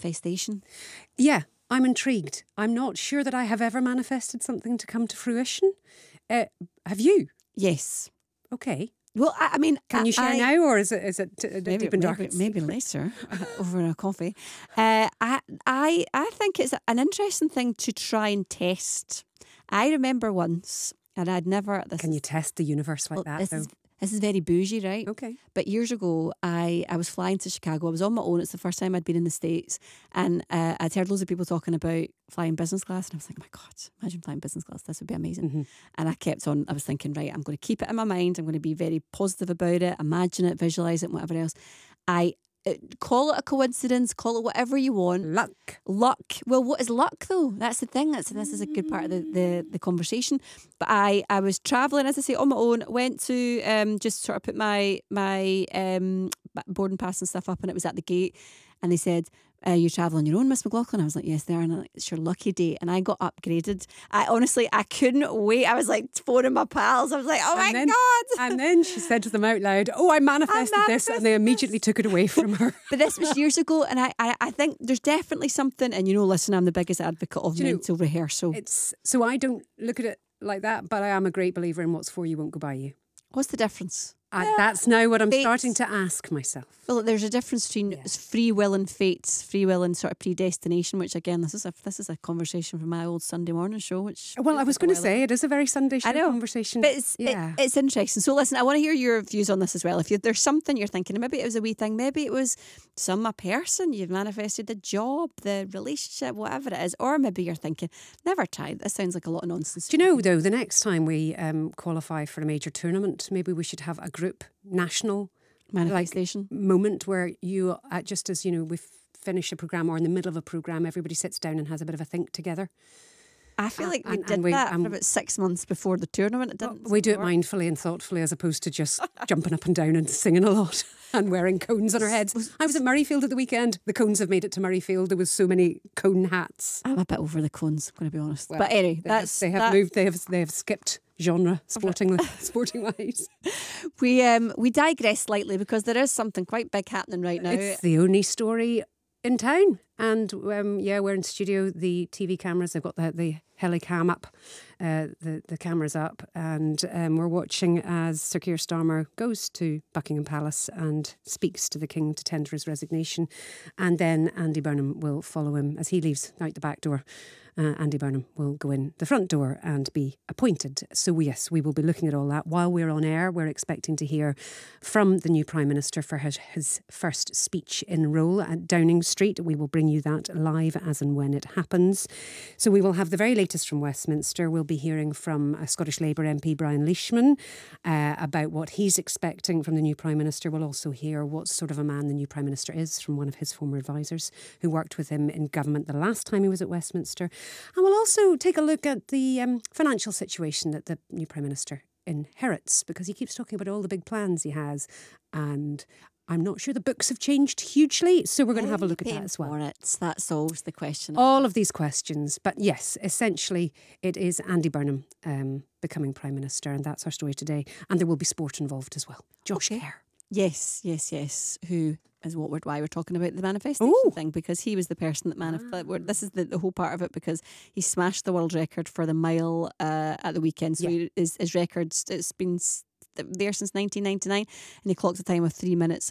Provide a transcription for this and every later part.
manifestation? Yeah, I'm intrigued. I'm not sure that I have ever manifested something to come to fruition. Have you? Yes. Okay. Well, I mean... Can you share now, or is it deep and dark? Maybe later, over a coffee. I think it's an interesting thing to try and test. I remember once, and I'd never... Can you test the universe like that, though? This is very bougie, right? Okay. But years ago, I was flying to Chicago. I was on my own. It's the first time I'd been in the States. And I'd heard loads of people talking about flying business class. And I was like, oh my God, imagine flying business class. This would be amazing. Mm-hmm. And I kept on. I was thinking, right, I'm going to keep it in my mind. I'm going to be very positive about it, imagine it, visualise it, and whatever else. Call it a coincidence, call it whatever you want. Luck. Well, what is luck though? That's the thing. This is a good part of the conversation. But I was travelling, as I say, on my own. Went to just sort of put my boarding pass and stuff up, and it was at the gate. And they said, you're travelling on your own, Miss McLaughlin? I was like, yes, they are. And I'm like, it's your lucky day. And I got upgraded. I couldn't wait. I was like phoning my pals. I was like, oh my God. And then she said to them out loud, oh, I manifested this. And they immediately took it away from her. But this was years ago. And I think there's definitely something. And listen, I'm the biggest advocate of mental rehearsal. So I don't look at it like that, but I am a great believer in what's for you won't go by you. What's the difference? That's now what I'm starting to ask myself. Well, there's a difference between free will and fate, free will and sort of predestination, which again, this is a conversation from my old Sunday morning show. Which I was going to say it is a very Sunday show conversation. But it's interesting. So listen, I want to hear your views on this as well. If there's something you're thinking, maybe it was a wee thing, maybe it was a person you've manifested, the job, the relationship, whatever it is, or maybe you're thinking, never tried. This sounds like a lot of nonsense. Do you know though, the next time we qualify for a major tournament, maybe we should have a group national manifestation moment where you just as we finish a programme or in the middle of a programme, everybody sits down and has a bit of a think together. I feel like we did that for about 6 months before the tournament. We do it mindfully and thoughtfully as opposed to just jumping up and down and singing a lot and wearing cones on our heads. I was at Murrayfield at the weekend. The cones have made it to Murrayfield. There was so many cone hats. I'm a bit over the cones, I'm going to be honest. Well, but anyway, they have moved. They have skipped genre sporting wise. We digress slightly because there is something quite big happening right now. It's the only story in town. And we're in studio. The TV cameras, they've got the helicam up, the cameras up, and we're watching as Sir Keir Starmer goes to Buckingham Palace and speaks to the King to tender his resignation. And then Andy Burnham will follow him as he leaves out the back door. Andy Burnham will go in the front door and be appointed. So yes, we will be looking at all that. While we're on air, we're expecting to hear from the new Prime Minister for his first speech in role at Downing Street. We will bring you that live as and when it happens. So we will have the very latest from Westminster. We'll be hearing from Scottish Labour MP Brian Leishman about what he's expecting from the new Prime Minister. We'll also hear what sort of a man the new Prime Minister is from one of his former advisors who worked with him in government the last time he was at Westminster. And we'll also take a look at the financial situation that the new Prime Minister inherits, because he keeps talking about all the big plans he has, and I'm not sure the books have changed hugely, so we're going to have a look at that as well. That solves the question. All of these questions, but yes, essentially it is Andy Burnham becoming Prime Minister, and that's our story today. And there will be sport involved as well. Josh Kerr. Yes. Who is why we're talking about the manifestation thing, because he was the person that manifested. This is the whole part of it, because he smashed the world record for the mile at the weekend. So his record, it's been there since 1999, and he clocked a time of 3 minutes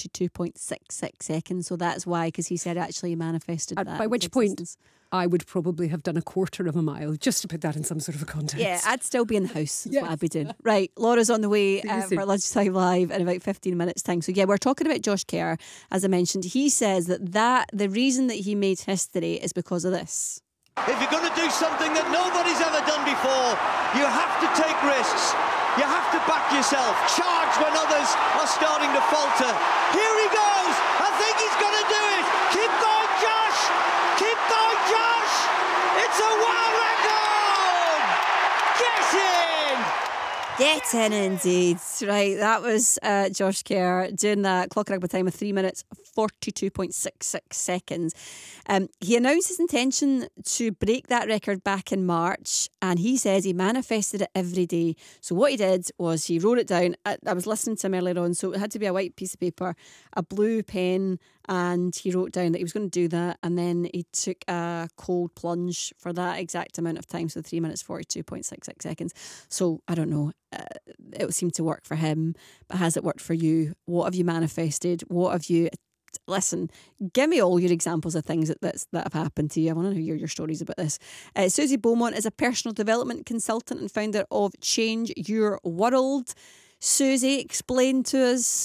42.66 seconds. So that's why, because he said actually he manifested that. By which point I would probably have done a quarter of a mile, just to put that in some sort of a context. Yeah, I'd still be in the house. That's what I'd be doing. Right, Laura's on the way for Lunchtime Live in about 15 minutes time. So we're talking about Josh Kerr. As I mentioned, he says that the reason that he made history is because of this. If you're going to do something that nobody's ever done before, you have to take risks. You have to back yourself. Charge when others are starting to falter. Here he goes. I think he's going to do it. Keep going, Josh. Keep going, Josh. It's a world record. Get in. Get in, indeed. Right, that was Josh Kerr doing that, clocking up a time of 3 minutes 42.66 seconds. He announced his intention to break that record back in March, and he says he manifested it every day. So what he did was he wrote it down. I was listening to him earlier on, so it had to be a white piece of paper, a blue pen, and he wrote down that he was going to do that, and then he took a cold plunge for that exact amount of time, so 3 minutes 42.66 seconds. So I don't know, it would seem to work for him, but has it worked for you? What have you manifested? What have you... Listen, give me all your examples of things that have happened to you. I want to hear your stories about this. Susie Beaumont is a personal development consultant and founder of Change Your World. Susie, explain to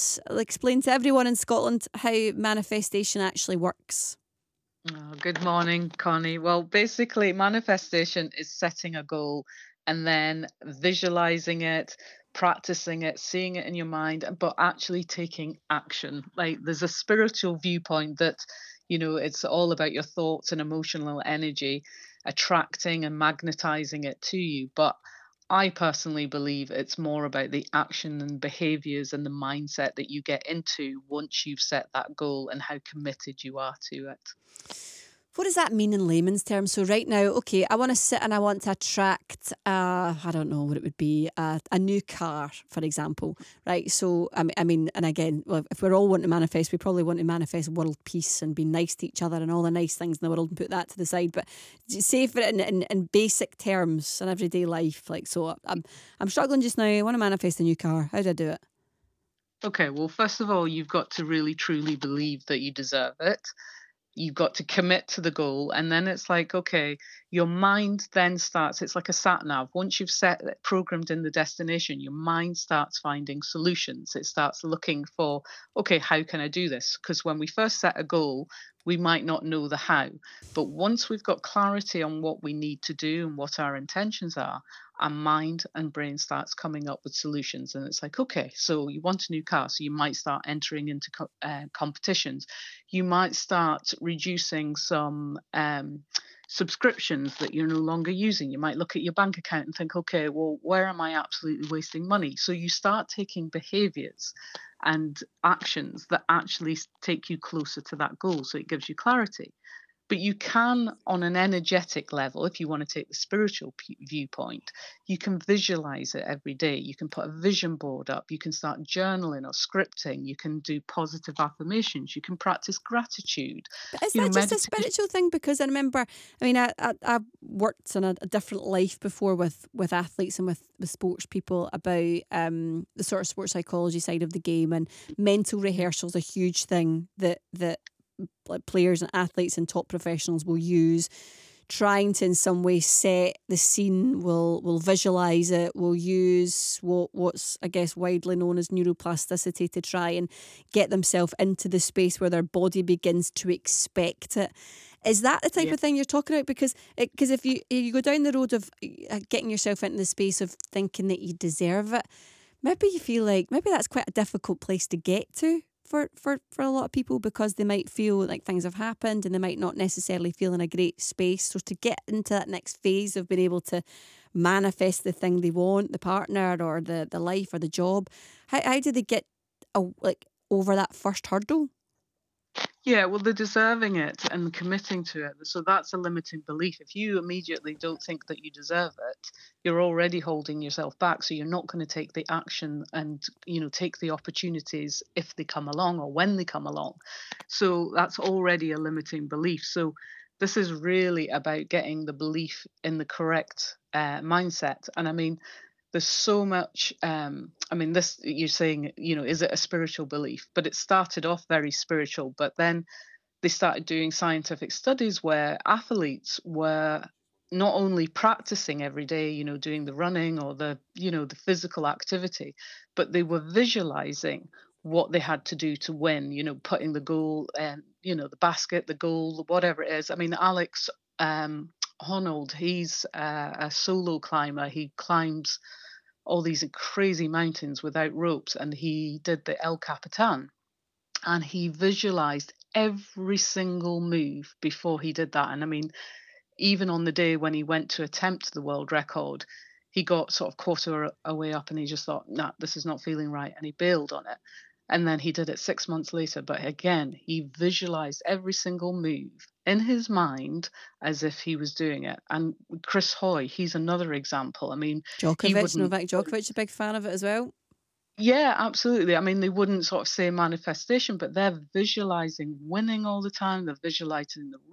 everyone in Scotland how manifestation actually works. Oh, good morning, Connie. Well, basically, manifestation is setting a goal and then visualizing it, practicing it, seeing it in your mind, but actually taking action. Like, there's a spiritual viewpoint that, it's all about your thoughts and emotional energy, attracting and magnetizing it to you. But I personally believe it's more about the action and behaviors and the mindset that you get into once you've set that goal and how committed you are to it. What does that mean in layman's terms? So right now, okay, I want to sit and I want to attract, I don't know what it would be, a new car, for example, right? So, I mean, and again, well, if we're all wanting to manifest, we probably want to manifest world peace and be nice to each other and all the nice things in the world and put that to the side. But say for it in basic terms in everyday life, like, so I'm struggling just now. I want to manifest a new car. How do I do it? Okay, well, first of all, you've got to really truly believe that you deserve it. You've got to commit to the goal, and then it's like, okay, your mind then starts, it's like a sat nav. Once you've programmed in the destination, your mind starts finding solutions. It starts looking for, okay, how can I do this? Because when we first set a goal, we might not know the how, but once we've got clarity on what we need to do and what our intentions are, our mind and brain starts coming up with solutions. And it's like, okay, so you want a new car, so you might start entering into competitions. You might start reducing some subscriptions that you're no longer using. You might look at your bank account and think, okay, well, where am I absolutely wasting money? So you start taking behaviors and actions that actually take you closer to that goal. So it gives you clarity. But you can, on an energetic level, if you want to take the spiritual viewpoint, you can visualize it every day. You can put a vision board up. You can start journaling or scripting. You can do positive affirmations. You can practice gratitude. But is that just a spiritual thing? Because I remember, I mean, I've worked in a different life before with athletes and with sports people about the sort of sports psychology side of the game, and mental rehearsal is a huge thing that like players and athletes and top professionals will use, trying to in some way set the scene, will visualise it, will use what's I guess widely known as neuroplasticity to try and get themselves into the space where their body begins to expect it. Is that the type of thing you're talking about? Because if you go down the road of getting yourself into the space of thinking that you deserve it, maybe you feel like maybe that's quite a difficult place to get to for a lot of people, because they might feel like things have happened and they might not necessarily feel in a great space. So to get into that next phase of being able to manifest the thing they want, the partner or the life or the job, how do they get over that first hurdle? Yeah, well, they're deserving it and committing to it. So that's a limiting belief. If you immediately don't think that you deserve it, you're already holding yourself back. So you're not going to take the action and, take the opportunities if they come along or when they come along. So that's already a limiting belief. So this is really about getting the belief in the correct mindset. And I mean, there's so much, this you're saying, is it a spiritual belief? But it started off very spiritual, but then they started doing scientific studies where athletes were not only practicing every day, doing the running or the physical activity, but they were visualizing what they had to do to win, putting the goal and, the basket, the goal, whatever it is. I mean, Alex Honnold, he's a solo climber. He climbs all these crazy mountains without ropes, and he did the El Capitan, and he visualized every single move before he did that. And I mean, even on the day when he went to attempt the world record, he got sort of quarter away up and he just thought, nah, this is not feeling right, and he bailed on it. And then he did it 6 months later. But again, he visualized every single move in his mind as if he was doing it. And Chris Hoy, he's another example. I mean, Novak Djokovic, a big fan of it as well. Yeah, absolutely. I mean, they wouldn't sort of say manifestation, but they're visualizing winning all the time. They're visualizing the